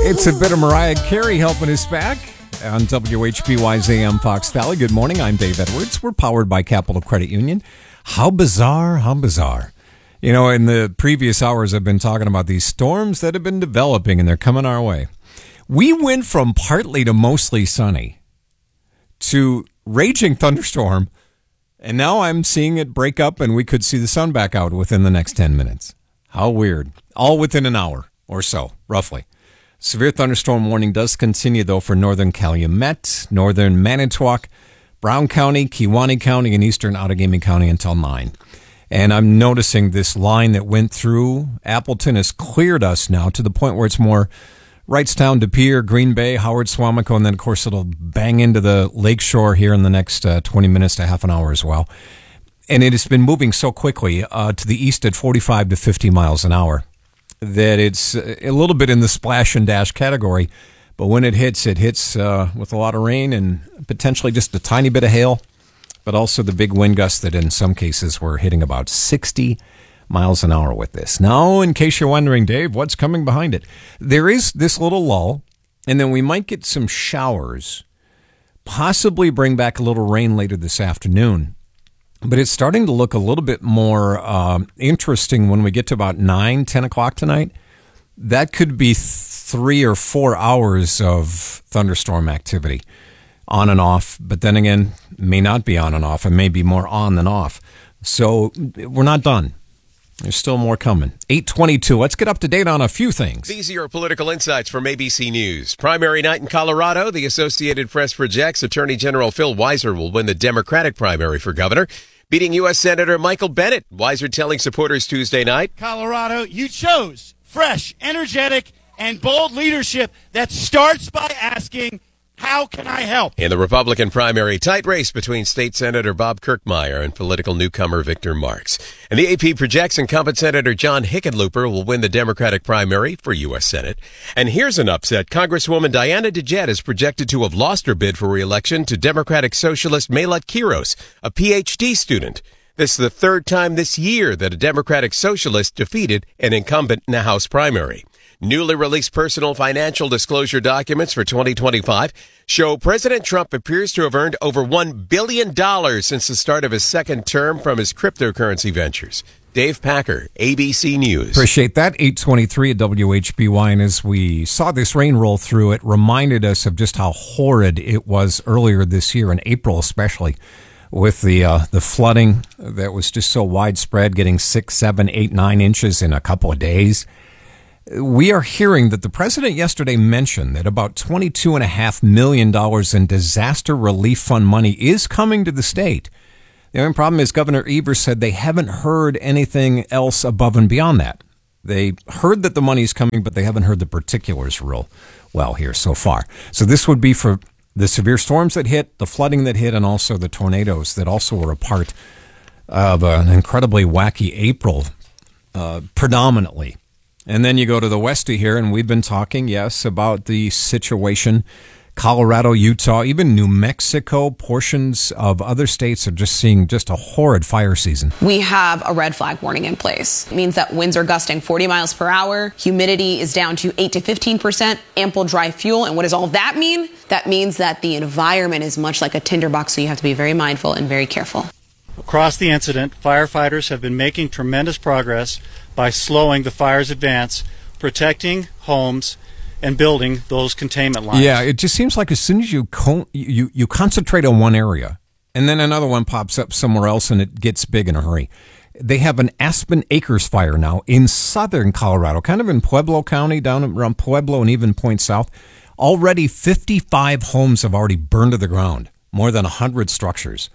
It's a bit of Mariah Carey helping us back on WHBY's AM Fox Valley. Good morning. I'm Dave Edwards. We're powered by Capital Credit Union. How bizarre, how bizarre. You know, in the previous hours, I've been talking about these storms that have been developing, and they're coming our way. We went from partly to mostly sunny to raging thunderstorm, and now I'm seeing it break up, and we could see the sun back out within the next 10 minutes. How weird. All within an hour or so, roughly. Severe thunderstorm warning does continue, though, for northern Calumet, northern Manitowoc, Brown County, Kewaunee County, and eastern Outagamie County until 9. And I'm noticing this line that went through Appleton has cleared us now to the point where it's more Wrightstown, De Pere, Green Bay, Howard, Swamico, and then, of course, it'll bang into the lakeshore here in the next 20 minutes to half an hour as well. And it has been moving so quickly to the east at 45 to 50 miles an hour that it's a little bit in the splash and dash category. But when it hits with a lot of rain and potentially just a tiny bit of hail, but also the big wind gusts that in some cases were hitting about 60 miles an hour with this. Now, in case you're wondering, Dave, what's coming behind it? There is this little lull, and then we might get some showers, possibly bring back a little rain later this afternoon. But it's starting to look a little bit more interesting when we get to about 9, 10 o'clock tonight. That could be 3 or 4 hours of thunderstorm activity on and off. But then again, may not be on and off. It may be more on than off. So we're not done. There's still more coming. 8:22. Let's get up to date on a few things. These are your political insights from ABC News. Primary night in Colorado. The Associated Press projects Attorney General Phil Weiser will win the Democratic primary for governor, beating U.S. Senator Michael Bennet. Weiser telling supporters Tuesday night, Colorado, you chose fresh, energetic, and bold leadership that starts by asking, how can I help? In the Republican primary, tight race between State Senator Bob Kirkmeyer and political newcomer Victor Marks. And the AP projects incumbent Senator John Hickenlooper will win the Democratic primary for U.S. Senate. And here's an upset. Congresswoman Diana DeJette is projected to have lost her bid for re-election to Democratic Socialist Melat Kiros, a Ph.D. student. This is the third time this year that a Democratic Socialist defeated an incumbent in a House primary. Newly released personal financial disclosure documents for 2025 show President Trump appears to have earned over $1 billion since the start of his second term from his cryptocurrency ventures. Dave Packer, ABC News. Appreciate that. 8:23 at WHBY. And as we saw this rain roll through, it reminded us of just how horrid it was earlier this year, in April especially, with the flooding that was just so widespread, getting 6, 7, 8, 9 inches in a couple of days. We are hearing that the president yesterday mentioned that about $22.5 million in disaster relief fund money is coming to the state. The only problem is Governor Evers said they haven't heard anything else above and beyond that. They heard that the money is coming, but they haven't heard the particulars real well here so far. So this would be for the severe storms that hit, the flooding that hit, and also the tornadoes that also were a part of an incredibly wacky April, predominantly. And then you go to the west of here, and we've been talking, yes, about the situation. Colorado, Utah, even New Mexico, portions of other states are just seeing just a horrid fire season. We have a red flag warning in place. It means that winds are gusting 40 miles per hour. Humidity is down to 8 to 15%, ample dry fuel. And what does all that mean? That means that the environment is much like a tinderbox, so you have to be very mindful and very careful. Across the incident, firefighters have been making tremendous progress by slowing the fire's advance, protecting homes, and building those containment lines. Yeah, it just seems like as soon as you concentrate on one area, and then another one pops up somewhere else, and it gets big in a hurry. They have an Aspen Acres fire now in southern Colorado, kind of in Pueblo County, down around Pueblo and even Point South. Already 55 homes have already burned to the ground, more than 100 structures.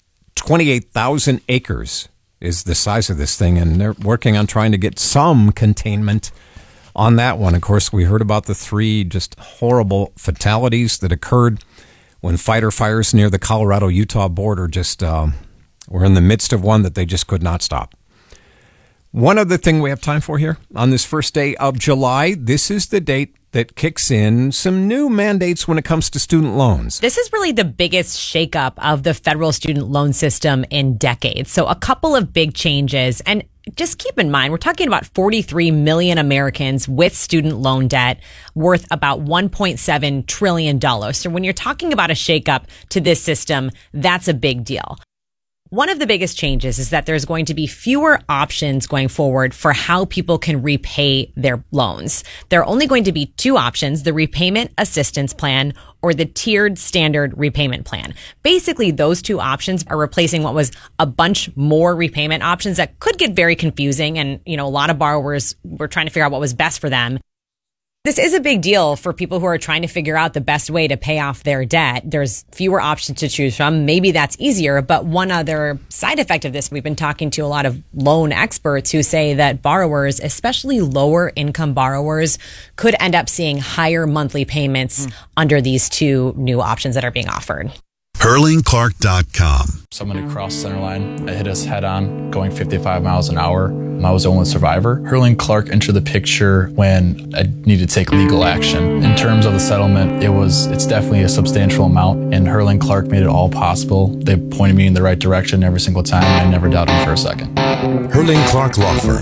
28,000 acres is the size of this thing, and they're working on trying to get some containment on that one. Of course, we heard about the 3 just horrible fatalities that occurred when fighter fires near the Colorado-Utah border just were in the midst of one that they just could not stop. One other thing we have time for here on this first day of July, this is the date that kicks in some new mandates when it comes to student loans. This is really the biggest shakeup of the federal student loan system in decades. So a couple of big changes. And just keep in mind, we're talking about 43 million Americans with student loan debt worth about $1.7 trillion. So when you're talking about a shakeup to this system, that's a big deal. One of the biggest changes is that there's going to be fewer options going forward for how people can repay their loans. There are only going to be two options, the repayment assistance plan or the tiered standard repayment plan. Basically, those two options are replacing what was a bunch more repayment options that could get very confusing. And, a lot of borrowers were trying to figure out what was best for them. This is a big deal for people who are trying to figure out the best way to pay off their debt. There's fewer options to choose from. Maybe that's easier. But one other side effect of this, we've been talking to a lot of loan experts who say that borrowers, especially lower income borrowers, could end up seeing higher monthly payments under these two new options that are being offered. HurlingClark.com. Someone who crossed center line, hit us head on, going 55 miles an hour. I was the only survivor. Hurling Clark entered the picture when I needed to take legal action. In terms of the settlement, it's definitely a substantial amount, and Hurling Clark made it all possible. They pointed me in the right direction every single time, and I never doubted them for a second. Hurling Clark Law Firm.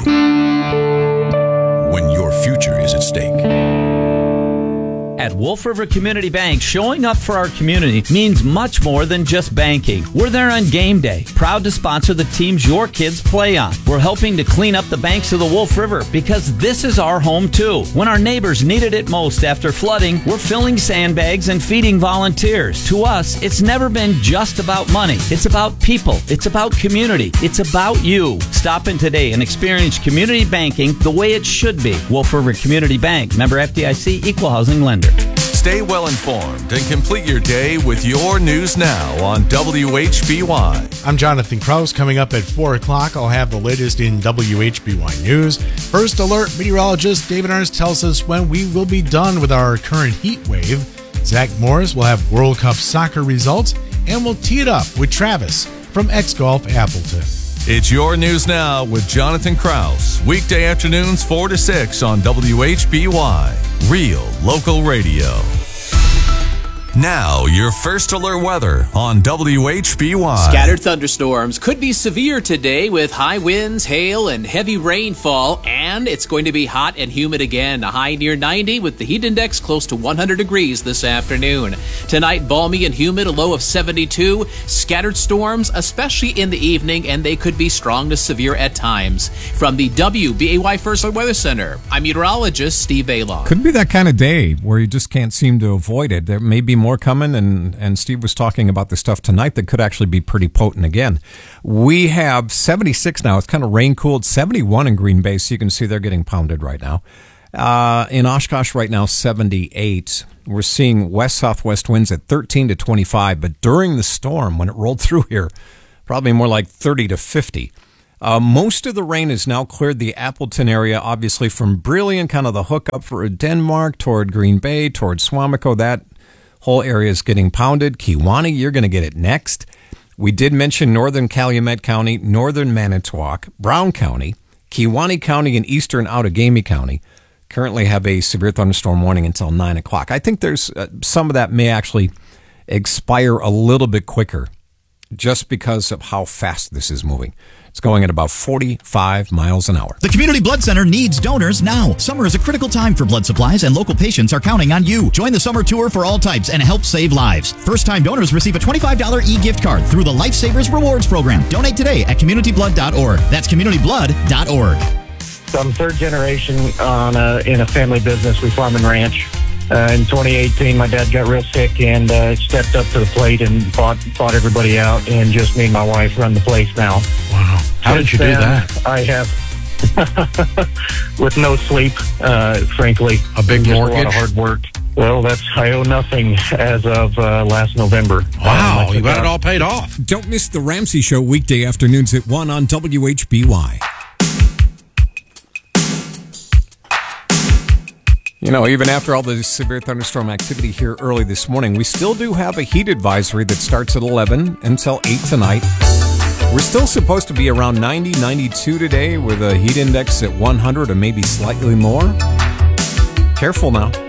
When your future is at stake. At Wolf River Community Bank, showing up for our community means much more than just banking. We're there on game day, proud to sponsor the teams your kids play on. We're helping to clean up the banks of the Wolf River because this is our home too. When our neighbors needed it most after flooding, we're filling sandbags and feeding volunteers. To us, it's never been just about money. It's about people. It's about community. It's about you. Stop in today and experience community banking the way it should be. Wolf River Community Bank, member FDIC, equal housing lender. Stay well informed and complete your day with your news now on WHBY. I'm Jonathan Kraus. Coming up at 4 o'clock, I'll have the latest in WHBY news. First alert, meteorologist David Ernst tells us when we will be done with our current heat wave. Zach Morris will have World Cup soccer results, and we'll tee it up with Travis from X-Golf Appleton. It's your news now with Jonathan Kraus. Weekday afternoons 4 to 6 on WHBY. Real local radio. Now, your first alert weather on WHBY. Scattered thunderstorms could be severe today with high winds, hail, and heavy rainfall, and it's going to be hot and humid again. A high near 90 with the heat index close to 100 degrees this afternoon. Tonight, balmy and humid, a low of 72. Scattered storms, especially in the evening, and they could be strong to severe at times. From the WBAY First Alert Weather Center, I'm meteorologist Steve Baylon. Could be that kind of day where you just can't seem to avoid it. There may be more coming, and Steve was talking about the stuff tonight that could actually be pretty potent again. We have 76 now. It's kind of rain-cooled. 71 in Green Bay, so you can see they're getting pounded right now. In Oshkosh right now, 78. We're seeing west-southwest winds at 13 to 25, but during the storm, when it rolled through here, probably more like 30 to 50. Most of the rain has now cleared the Appleton area, obviously from Brilliant, kind of the hookup for Denmark, toward Green Bay, toward Swamico. That whole area is getting pounded. Kewanee, you're going to get it next. We did mention northern Calumet County, northern Manitowoc, Brown County, Kewanee County, and eastern Outagamie County currently have a severe thunderstorm warning until 9 o'clock. I think there's some of that may actually expire a little bit quicker just because of how fast this is moving. It's going at about 45 miles an hour. The Community Blood Center needs donors now. Summer is a critical time for blood supplies, and local patients are counting on you. Join the summer tour for all types and help save lives. First-time donors receive a $25 e-gift card through the Lifesavers Rewards Program. Donate today at communityblood.org. That's communityblood.org. So I'm third generation in a family business. We farm and ranch. In 2018, my dad got real sick and stepped up to the plate and fought everybody out, and just me and my wife run the place now. Wow. How did you do that? I have, with no sleep, frankly. A big mortgage? A lot of hard work. Well, I owe nothing as of last November. Wow, you got it all paid off. Don't miss the Ramsey Show weekday afternoons at 1 on WHBY. You know, even after all the severe thunderstorm activity here early this morning, we still do have a heat advisory that starts at 11 until 8 tonight. We're still supposed to be around 90, 92 today with a heat index at 100 or maybe slightly more. Careful now.